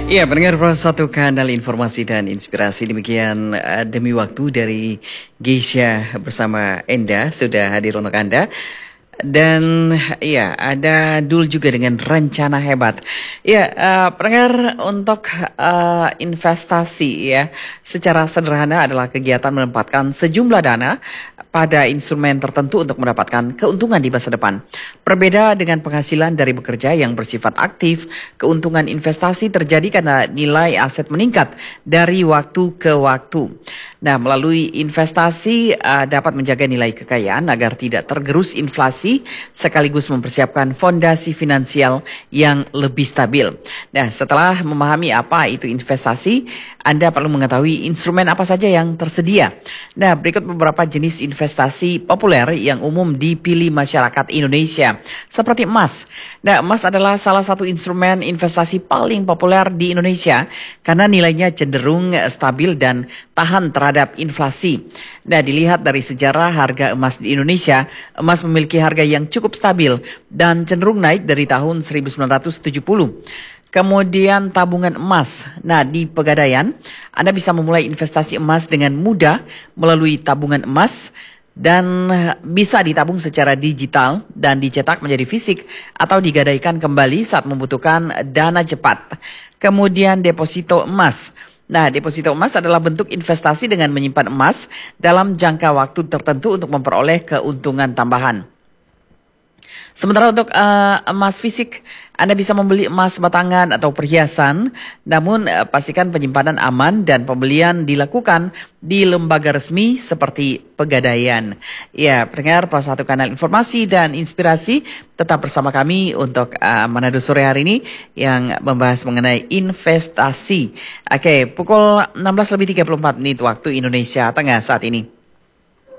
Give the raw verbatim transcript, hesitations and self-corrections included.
Iya, pendengar Pro satu kanal informasi dan inspirasi demikian uh, demi waktu dari Geisha bersama Enda sudah hadir untuk Anda. Dan ya, ada Dul juga dengan rencana hebat. Ya, uh, pendengar untuk uh, investasi ya, secara sederhana adalah kegiatan menempatkan sejumlah dana pada instrumen tertentu untuk mendapatkan keuntungan di masa depan. Berbeda dengan penghasilan dari bekerja yang bersifat aktif, keuntungan investasi terjadi karena nilai aset meningkat dari waktu ke waktu. Nah, melalui investasi uh, dapat menjaga nilai kekayaan agar tidak tergerus inflasi sekaligus mempersiapkan fondasi finansial yang lebih stabil. Nah, setelah memahami apa itu investasi, Anda perlu mengetahui instrumen apa saja yang tersedia. Nah, berikut beberapa jenis investasi populer yang umum dipilih masyarakat Indonesia, seperti emas. Nah, emas adalah salah satu instrumen investasi paling populer di Indonesia karena nilainya cenderung stabil dan tahan terhadap inflasi. Nah, dilihat dari sejarah harga emas di Indonesia, emas memiliki harga yang cukup stabil dan cenderung naik dari tahun seribu sembilan ratus tujuh puluh. Kemudian tabungan emas. Nah, di Pegadaian, Anda bisa memulai investasi emas dengan mudah melalui tabungan emas dan bisa ditabung secara digital dan dicetak menjadi fisik atau digadaikan kembali saat membutuhkan dana cepat. Kemudian deposito emas. Nah, deposito emas adalah bentuk investasi dengan menyimpan emas dalam jangka waktu tertentu untuk memperoleh keuntungan tambahan. Sementara untuk uh, emas fisik, Anda bisa membeli emas batangan atau perhiasan, namun uh, pastikan penyimpanan aman dan pembelian dilakukan di lembaga resmi seperti Pegadaian. Ya, pendengar Pro satu kanal informasi dan inspirasi, tetap bersama kami untuk uh, Manado sore hari ini yang membahas mengenai investasi. Oke, pukul enam belas lebih tiga puluh empat menit waktu Indonesia Tengah saat ini.